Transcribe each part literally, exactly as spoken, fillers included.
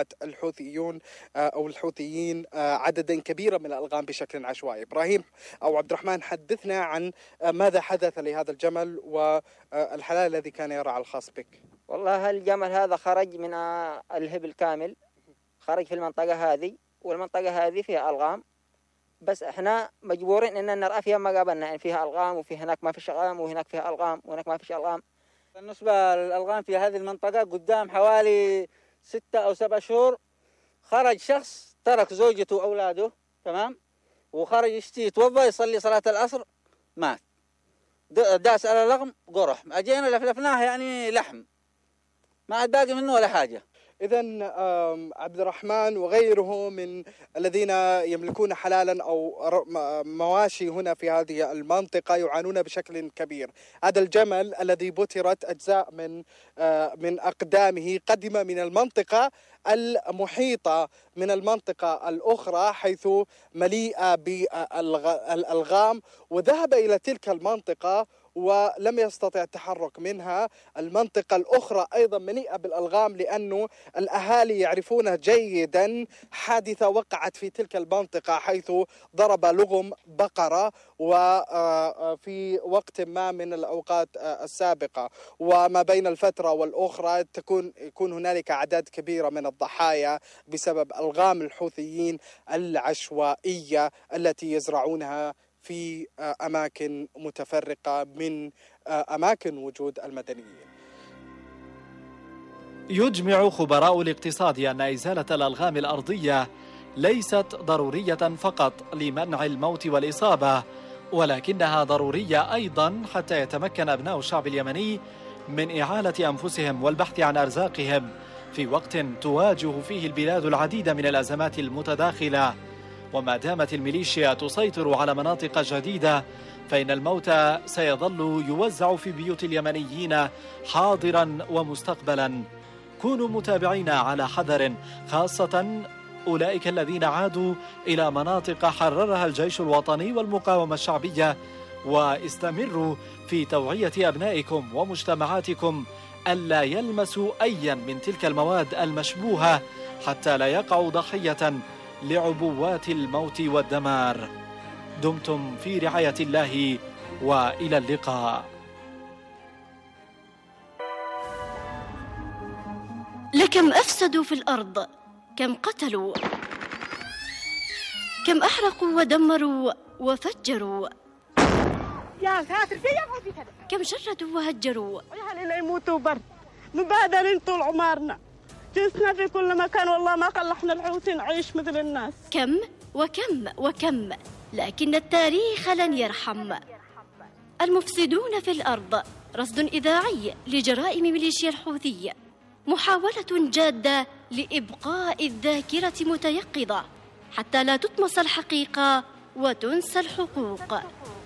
زرعت الحوثيون أو الحوثيين عددا كبيرا من الألغام بشكل عشوائي. إبراهيم أو عبد الرحمن، حدثنا عن ماذا حدث لهذا الجمل والحلال الذي كان يرعى الخاص بك. والله الجمل هذا خرج من الهبل كامل، خرج في المنطقة هذه، والمنطقة هذه فيها ألغام، بس احنا مجبورين ان نرأى فيها ما قابلنا، يعني فيها ألغام وفي هناك ما فيش ألغام وهناك فيها ألغام وهناك ما فيش ألغام. بالنسبة للألغام في هذه المنطقة قدام حوالي ستة أو سبع شهور خرج شخص ترك زوجته وأولاده، تمام، وخرج يشتي يتوضأ يصلي صلاة العصر مات، داس على لغم قرح، أجينا لفلفناه يعني لحم، ما عاد باقي منه ولا حاجة. إذن عبد الرحمن وغيره من الذين يملكون حلالا أو مواشي هنا في هذه المنطقة يعانون بشكل كبير. هذا الجمل الذي بترت أجزاء من من أقدامه قدم من المنطقة المحيطة من المنطقة الأخرى حيث مليئة بالألغام، وذهب إلى تلك المنطقة ولم يستطع التحرك منها. المنطقة الأخرى أيضا مليئة بالألغام، لأنه الأهالي يعرفون جيدا حادثة وقعت في تلك المنطقة حيث ضرب لغم بقرة وفي وقت ما من الأوقات السابقة، وما بين الفترة والأخرى تكون يكون هنالك أعداد كبيرة من الضحايا بسبب ألغام الحوثيين العشوائية التي يزرعونها في أماكن متفرقة من أماكن وجود المدنيين. يجمع خبراء الاقتصاد أن إزالة الألغام الأرضية ليست ضرورية فقط لمنع الموت والإصابة، ولكنها ضرورية أيضا حتى يتمكن أبناء الشعب اليمني من إعالة أنفسهم والبحث عن أرزاقهم في وقت تواجه فيه البلاد العديد من الأزمات المتداخلة. وما دامت الميليشيا تسيطر على مناطق جديدة فإن الموت سيظل يوزع في بيوت اليمنيين حاضرا ومستقبلا. كونوا متابعين على حذر، خاصة أولئك الذين عادوا إلى مناطق حررها الجيش الوطني والمقاومة الشعبية، واستمروا في توعية أبنائكم ومجتمعاتكم ألا يلمسوا أيا من تلك المواد المشبوهة حتى لا يقعوا ضحية لعبوات الموت والدمار. دمتم في رعاية الله، وإلى اللقاء. لكم أفسدوا في الأرض، كم قتلوا، كم أحرقوا ودمروا وفجروا، يا ساتر كم شردوا وهجروا، يعني يموتوا برد مبهدلين طول عمرنا، جلسنا في كل مكان، والله ما خلحنا الحوثي نعيش مثل الناس. كم وكم وكم، لكن التاريخ لن يرحم. المفسدون في الأرض، رصد إذاعي لجرائم ميليشيا الحوثي، محاولة جادة لإبقاء الذاكرة متيقظة حتى لا تطمس الحقيقة وتنسى الحقوق.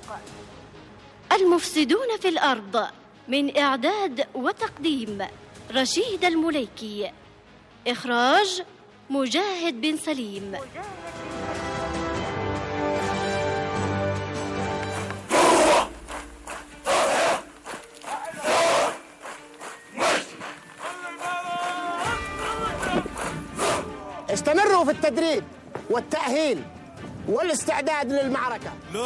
المفسدون في الأرض، من إعداد وتقديم رشيد المليكي، إخراج مجاهد بن سليم. استمروا في التدريب والتأهيل والاستعداد للمعركة.